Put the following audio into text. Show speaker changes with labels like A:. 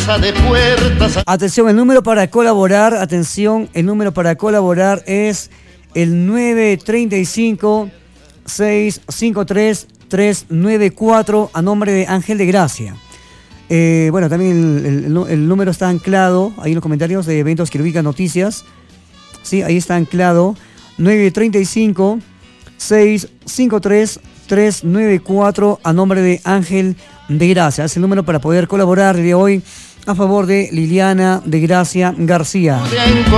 A: de puertas.
B: Atención, el número para colaborar, atención, el número para colaborar es el 935-653-394 a nombre de Ángel de Gracia. Bueno, también el número está anclado ahí en los comentarios de eventos que ubican noticias. Sí, ahí está anclado 935-653-394 a nombre de Ángel de Gracia. Es el número para poder colaborar de hoy a favor de Liliana de Gracia García.